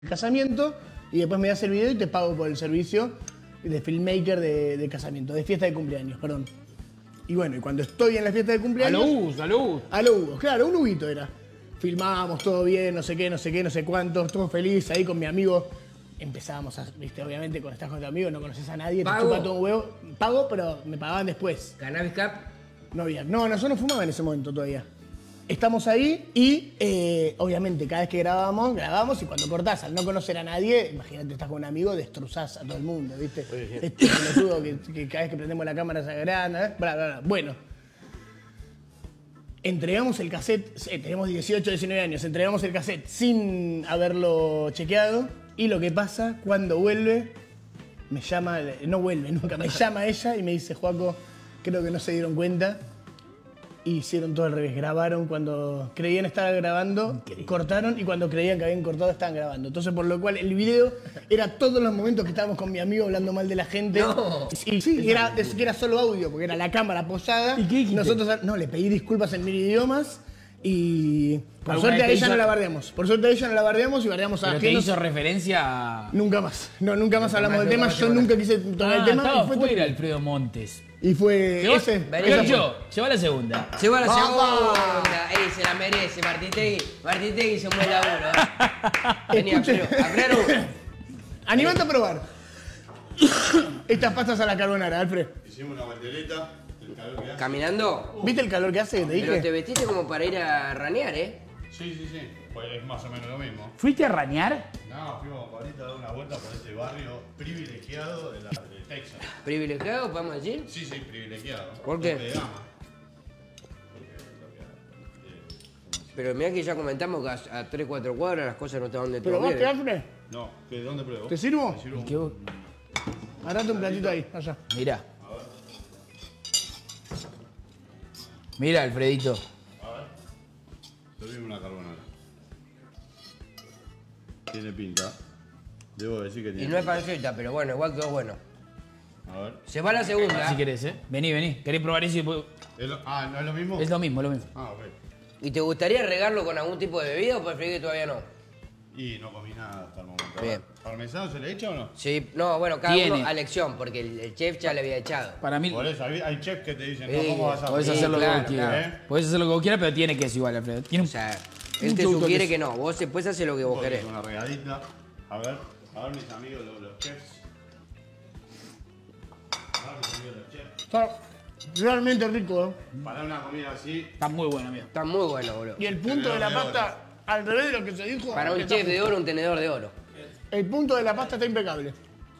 casamiento y después me das el video y te pago por el servicio de filmmaker de casamiento, de fiesta de cumpleaños, perdón. Y bueno, y cuando estoy en la fiesta de cumpleaños... A lo Hugo, claro, un Huguito era. Filmábamos, todo bien, no sé qué, no sé cuánto, todo feliz, ahí con mi amigo. Empezábamos a, viste, obviamente cuando estás con tu amigo no conoces a nadie, ¿Pago? te chupa todo un huevo. Pago, pero me pagaban después. ¿Cannabis Cup? No había. No, yo no fumaba en ese momento todavía. Estamos ahí y obviamente cada vez que grabamos y cuando cortás al no conocer a nadie, imagínate, estás con un amigo, destrozás a todo el mundo, ¿viste? Este pelotudo que cada vez que prendemos la cámara se agranda, bla, bla, bla. Bueno, entregamos el cassette, tenemos 18, 19 años, entregamos el cassette sin haberlo chequeado y lo que pasa, cuando vuelve, me llama, no vuelve nunca, me llama ella y me dice, Joaco, creo que no se dieron cuenta. Y hicieron todo al revés, grabaron cuando creían estar grabando, increíble. Cortaron y cuando creían que habían cortado estaban grabando. Entonces por lo cual el video era todos los momentos que estábamos con mi amigo hablando mal de la gente. No. Y sí, era solo audio, porque era la cámara apoyada. ¿Y qué dijiste? Nosotros le pedí disculpas en mil idiomas y por suerte a ella no la bardeamos. Por suerte a ella no la bardeamos y bardeamos a ¿Pero te ajenos. hizo referencia a...? Nunca más. No, nunca más hablamos del tema. Yo nunca quise tocar el tema. Estaba Y fue fuera Alfredo Montes. Y fue ese. Percho, lleva la segunda. Lleva la ¡Vamos! segunda. Ey, se la merece, Martitegui. Martitegui hizo un buen laburo. Venía, Escuche. Alfredo. Animate a probar. Estas pastas a la carbonara, Alfred. Hicimos una bandereta, el calor que hace. ¿Caminando? ¿Viste el calor que hace que te dije? Pero te vestiste como para ir a ranear, ¿eh? Sí. Pues es más o menos lo mismo. ¿Fuiste a rañar? No, fuimos ahorita a dar una vuelta por ese barrio privilegiado de Texas. ¿Privilegiado, podemos decir? Sí, privilegiado. ¿Por qué? Tope de gama. Pero mirá que ya comentamos que a 3-4 cuadras las cosas no estaban de todo ¿Pero vos bien. qué, Alfred? No, ¿de dónde pruebo? ¿Te sirvo? Me sirvo. ¿Qué vos? Agarrate un platito ahí, allá. Mirá. Mira, Alfredito. Servimos una carbonara. Tiene pinta. Debo decir que tiene Y no es pinta. panceta, pero bueno, igual quedó bueno. A ver. Se va la segunda. Si querés, ¿eh? Vení. ¿Querés probar eso y después...? ¿No es lo mismo? Es lo mismo. Ah, ok. ¿Y te gustaría regarlo con algún tipo de bebida o preferís que todavía no? Y no comí nada hasta el momento. Bien. ¿Parmesano se le echa o no? Sí, no, bueno, cada Tiene. uno a elección, porque el chef ya le había echado. Para mí... Por eso, hay chefs que te dicen, Sí, no, ¿cómo vas a Podés Sí, hacer lo que claro, vos quieras. claro. Podés hacer lo que vos quieras, pero tiene queso igual, Alfredo. Tiene O un... sea, Un él te chuto sugiere que que no, vos después haces lo que vos querés. Una regadita. A ver mis amigos, los chefs. A ver mis amigos, los chefs. Está realmente rico, ¿eh? Para una comida así, Está muy bueno, amigo. Está muy bueno, boludo. Y el punto de la pasta, al revés de lo que se dijo... Para un está- chef de oro, un tenedor de oro. El punto de la pasta está impecable.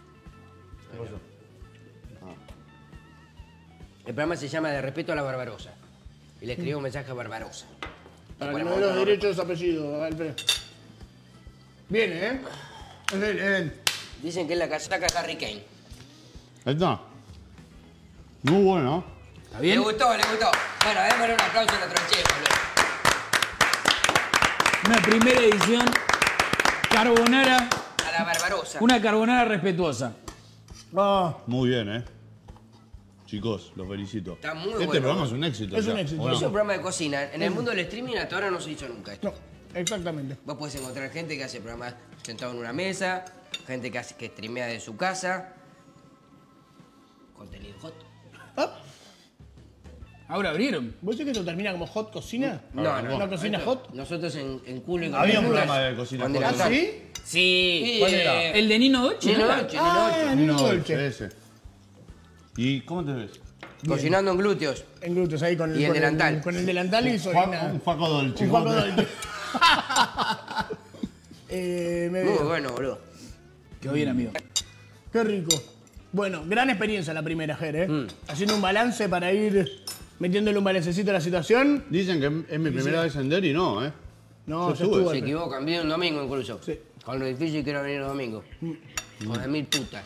El programa se llama De Respeto a la Barbarosa. Y le escribo un mensaje a Barbarosa. Para que no dé los derechos de los apellidos, Alfred. Viene, ¿eh? Es él. Dicen que es la casaca Harry Kane. ahí está. Muy bueno. ¿Está Le bien? gustó. Bueno, démosle un aplauso a nuestro chef, boludo. Una primera edición carbonara. A la Barbarosa. Una carbonara respetuosa. Ah, Muy bien, Chicos, los felicito. Está muy Este bueno. programa es un éxito. Es ya, un éxito. ¿o no? Es un programa de cocina. En el mundo del streaming hasta ahora no se hizo nunca esto. no, exactamente. Vos podés encontrar gente que hace programas sentado en una mesa, gente que streamea de su casa. Contenido hot. Ah, Ahora abrieron. ¿vos decís que esto termina como hot cocina? No, no. ¿Una cocina hot? Nosotros en culo y Había un con programa de cocina con hot, delantal. ¿Ah, sí? Sí. ¿Cuál era? El de Nino Dolce. Nino ¿no? Dolce, Ah, Nino Dolce. Nino Dolce. ese. ¿Y cómo te ves? Cocinando en glúteos. En glúteos ahí con Y en delantal. Con el delantal y Sorina. Un Faco Dolce. Un Juaco Dolce. Me Muy veo. bueno, boludo. Quedó bien, amigo. Qué rico. Bueno, gran experiencia la primera, Ger, ¿eh? Haciendo un balance para ir metiéndole un balancecito a la situación. Dicen que es mi primera vez en Derry, no, No, Yo ya estuve. estuvo. Se Alfred. equivocan, viene un domingo incluso. Sí. Con lo difícil que era venir los domingos. Con las 1000 putas.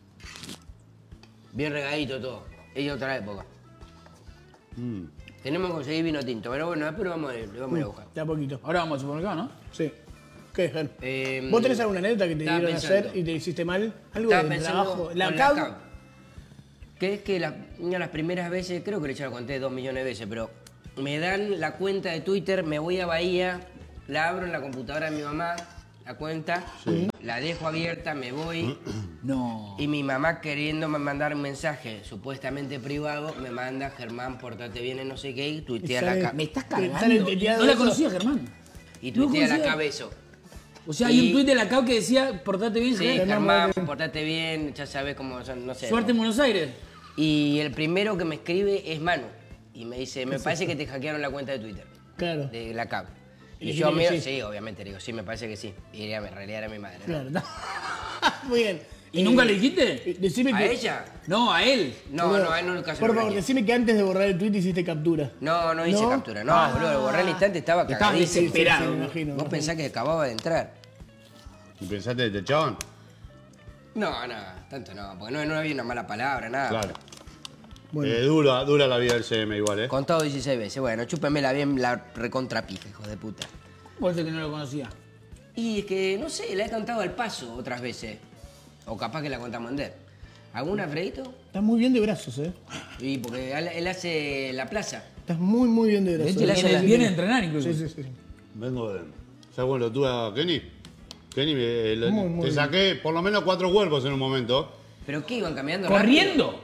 Bien regadito todo. Es de otra época. Tenemos que conseguir vino tinto, pero bueno, después lo vamos a ir a buscar. De a poquito. Ahora vamos al supermercado, ¿no? Sí. ¿Qué, Ger? Eh, ¿Vos tenés alguna anécdota que te estaba dieron a pensando. hacer y te hiciste mal? Algo Estaba de pensando trabajo. con La la CAB. CAB. Que es que una de las primeras veces, creo que ya lo conté 2 millones de veces, pero me dan la cuenta de Twitter, me voy a Bahía, la abro en la computadora de mi mamá la cuenta, la dejo abierta, me voy. No. Y mi mamá queriéndome mandar un mensaje supuestamente privado, me manda, Germán, portate bien en no sé qué, y tuitea la Me estás Sale cargando. tuiteado No la eso. conocía, Germán. y no tuitea la conocía. cabeza. O sea, hay Y- un tuit de la CAU que decía, portate bien, Sí, Germán. Germán, portate bien, ya sabes cómo son, no sé. Suerte en Buenos Aires. Y el primero que me escribe es Manu. Y me dice, me parece que te hackearon la cuenta de Twitter, Claro. de la CAP. Y Y le yo dijiste que miro, sí. sí, obviamente, le digo, sí, me parece que sí. Y en realidad era mi madre. ¿no? Claro. Muy bien. ¿Y nunca le dijiste? Decime ¿A que. ella? No, a él. No, no, a él nunca se Por lo favor, hackeé. decime que antes de borrar el tweet hiciste captura. No, no hice ¿No? captura. No, boludo, lo borré al instante, estaba Estabas cagadísimo. desesperado. me imagino. Vos pensás que acababa de entrar. ¿Y pensaste que te echaban? No, no, tanto no, porque no había una mala palabra, nada. Claro. Bueno. Dura la vida del CM igual, ¿eh? Contado 16 veces. Bueno, chúpenmela bien la recontrapija, hijos de puta. Vos que no lo conocía. Y es que, no sé, la he cantado al paso otras veces. O capaz que la contamos en Der. ¿Alguna, Fredito? Estás muy bien de brazos, ¿eh? Y porque él hace la plaza. Estás muy, muy bien de brazos. hecho, le hace la- Viene a entrenar incluso. Sí, sí, sí. Vengo de... ¿Sabes cuándo lo tuve a Kenny? Kenny, Muy, muy te bien. saqué por lo menos 4 cuerpos en un momento. ¿Pero qué? ¿Iban caminando ¿Corriendo?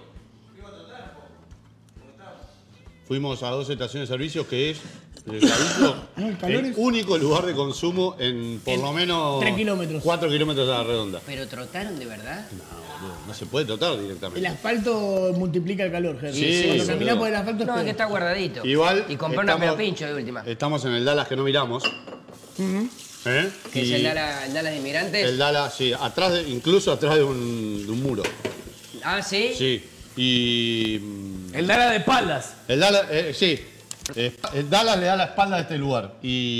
Fuimos a 2 estaciones de servicios que es el Clavijo, No, el calor el es- único lugar de consumo en por lo menos 3 kilómetros. 4 kilómetros a la redonda. ¿Pero trotaron de verdad? No se puede tratar El directamente. asfalto multiplica el calor, Germán. Sí, Cuando sí, caminás sí. por el asfalto es No, es que peor. está guardadito. Igual Y compré una estamos- pincho de última. Estamos en el Dallas que no miramos. ¿Eh? Que es Y el Dallas de Inmigrantes. el Dallas, sí, incluso atrás de un muro. Ah, ¿sí? Sí. Y El Dara de espaldas. el Dallas, sí. El Dallas le da la espalda a este lugar.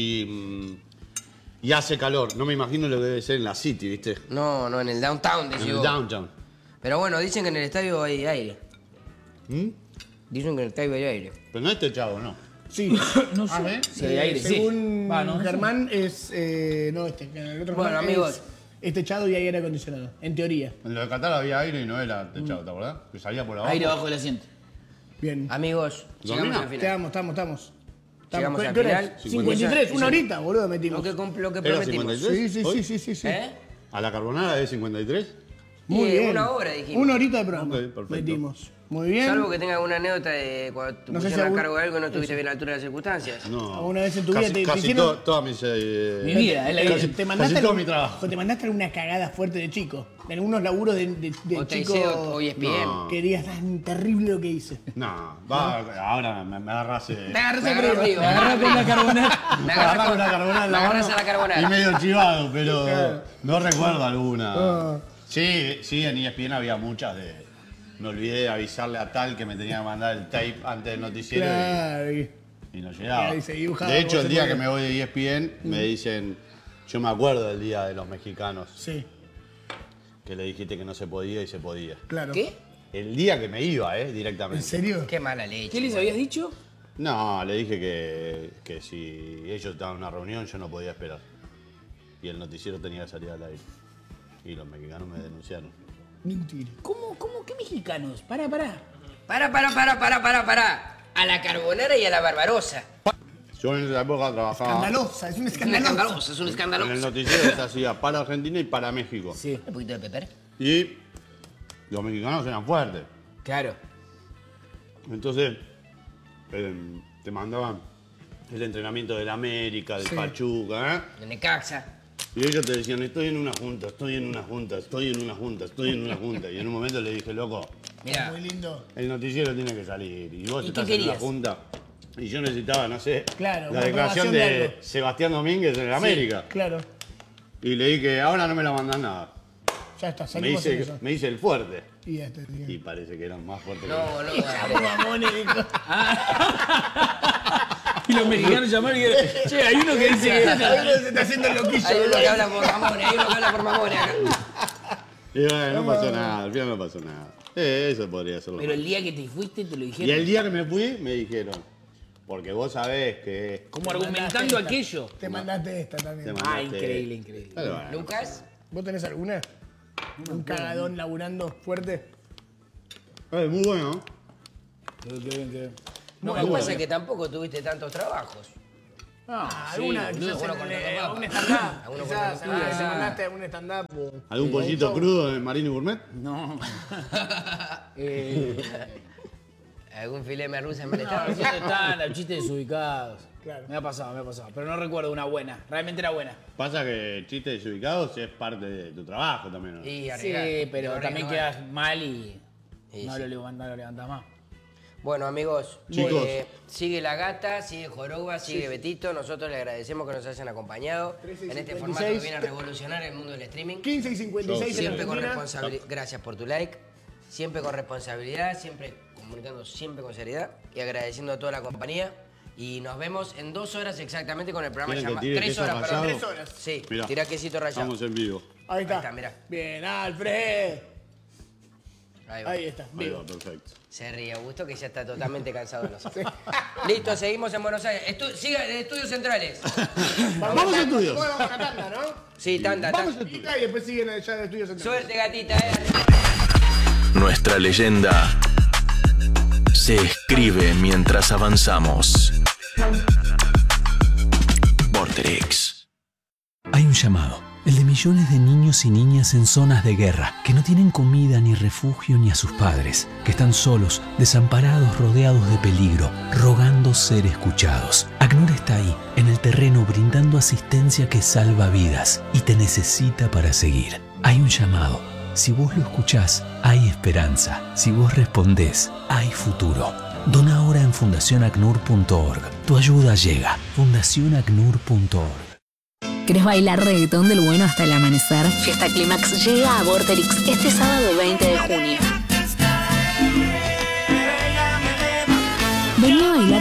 Y hace calor. No me imagino lo que debe ser en la City, ¿viste? No, no, en el downtown, En decís el vos. downtown. Pero bueno, dicen que en el estadio hay aire. ¿Mm? Dicen que en el estadio hay aire. Pero no este chavo, ¿no? Sí. No sé. Sí, de aire, sí. Según Va, no sé. Germán es... no, que en el otro Bueno, Germán amigos. es techado y hay aire acondicionado, en teoría. En lo de Qatar había aire y no era techado, ¿te acordás? Que salía por abajo. Aire abajo del asiento. Bien. Amigos, llegamos ¿Domina? al final. Estamos. Llegamos al ¿Qué hora final. es? 53, una horita, boludo, Lo metimos. que, lo que ¿Era prometimos. 53? Sí, sí, ¿Hoy? sí, sí. ¿Eh? ¿A la carbonara de 53? Muy bien. Una hora dijimos. Una horita de programa. Ok, perfecto. Metimos. Muy bien. Salvo que tenga alguna anécdota de cuando te No sé si pusieron a algún- cargo de algo y no estuviste bien a la altura de las circunstancias. No. ¿Alguna vez en tu vida Casi- te casi hicieron- todas mis... Mi vida, es la casi- vida. te mandaste casi todo algún- mi trabajo. ¿Te mandaste alguna cagada fuerte de chico? En algunos laburos de O te chico hice o ESPN. No. que digas, tan terrible lo que hice. No, va, ahora me agarras... Te agarras Me el agarro frío. frío. Me agarré con la carbonara. Me agarras agarras una carbonara en me la agarras mano a la carbonara. Y medio chivado, pero no recuerdo alguna. Sí, en ESPN había muchas de... Me olvidé de avisarle a tal que me tenía que mandar el tape antes del noticiero y- Claro. y no llegaba. Ahí se dibujaba De hecho, cómo el se día ponía. que me voy de ESPN me dicen... Yo me acuerdo del día de los mexicanos, Sí, que le dijiste que no se podía y se podía. claro. ¿Qué? El día que me iba, ¿En directamente. serio? Qué mala leche. ¿Qué les habías dicho? No, le dije que si ellos estaban en una reunión yo no podía esperar. Y el noticiero tenía que salir al aire. Y los mexicanos me denunciaron. Mentira. ¿Cómo? ¿Qué mexicanos? Pará. Para. A la carbonara y a la barbarosa. Yo en esa época trabajaba... Escandalosa, es un Es un escandaloso. escandaloso, es un En el escandaloso. noticiero se hacía para Argentina y para México. Sí. Un poquito de pepper. Y los mexicanos eran fuertes. Claro. Entonces, te mandaban el entrenamiento del América, del Pachuca, ¿eh? De Necaxa. Y ellos te decían, estoy en una junta. Y en un momento le dije, loco, Mira, Muy lindo. el noticiero tiene que salir. Y vos ¿Y estás qué en una querías? junta. Y yo necesitaba, no sé, Claro, la una declaración aprobación de, de algo. Sebastián Domínguez en el América. Claro. Y le dije, ahora no me la mandan nada. Ya está, Me salimos en hice, eso. me hice el fuerte. Y ya está, tío. Y parece que eran más fuertes que yo. no. Mamones, dijo. Y los mexicanos llamaron y dijeron, che, hay uno que dice que... Ahí no se está haciendo el loquillo. Hay uno ¿verdad? que habla por mamones, hay uno que habla por mamones acá. Y bueno, no pasó nada, al final no pasó nada. Eso podría ser lo Pero el malo. día que te fuiste te lo Y dijeron. el día que me fui, me dijeron, porque vos sabés que... Como argumentando Mandaste aquello. esta. Te mandaste esta te también. Ah, mandaste- increíble. Pero bueno, Lucas, ¿Vos tenés alguna? Un cagadón laburando fuerte. muy bueno. Qué bien. lo que pasa es que tampoco tuviste tantos trabajos. Alguna, sí, quizás boludo, en con el- la un papa. stand-up. Alguno con Quizás la papa. te mandaste a un stand-up. ¿Algún pollito crudo en Marino Gourmet? No. ¿Algún filé merluza en No, malestar? chistes estándar, chistes desubicados. Claro. Me ha pasado. Pero no recuerdo una buena. Realmente era buena. Pasa que chistes desubicados es parte de tu trabajo también, ¿no? Y arriesgar. Sí, pero Pero también arriesgar. quedas mal y Sí, no sí. lo levantás más. Bueno, amigos, Chicos. sigue La Gata, sigue Joroba, sigue Betito. Nosotros le agradecemos que nos hayan acompañado 13 y en este 56. formato que viene a revolucionar el mundo del streaming. 15 y 56 en Siempre con Argentina. responsabilidad. Gracias por tu like. Siempre con responsabilidad, siempre comunicando siempre con seriedad y agradeciendo a toda la compañía. Y nos vemos en 2 horas exactamente con el programa ¿Quieren que llamado. tire 3 queso horas, perdón. rallado? 3 horas. Sí, Mirá, tira quesito rallado. Estamos en vivo. Ahí está. Ahí está, mirá. Bien, Alfred. Ahí va. Ahí está, Ahí vivo. va, perfecto. Se ríe Augusto que ya está totalmente cansado de nosotros. Listo, seguimos en Buenos Aires. Siga en Estudios Centrales. Vamos a estudios. Bueno, vamos a tanda, ¿no? Sí, tanda, Vamos tanda. Y después siguen allá de estudios centrales. Suerte, gatita, Nuestra leyenda se escribe mientras avanzamos. Vorterix. Hay un llamado, el de millones de niños y niñas en zonas de guerra, que no tienen comida ni refugio ni a sus padres, que están solos, desamparados, rodeados de peligro, rogando ser escuchados. ACNUR está ahí, en el terreno, brindando asistencia que salva vidas y te necesita para seguir. Hay un llamado. Si vos lo escuchás, hay esperanza. Si vos respondés, hay futuro. Dona ahora en fundacionacnur.org. Tu ayuda llega. fundacionacnur.org. ¿Querés bailar reggaetón del bueno hasta el amanecer? Fiesta Clímax llega a Vorterix este sábado 20 de junio. Vení a bailar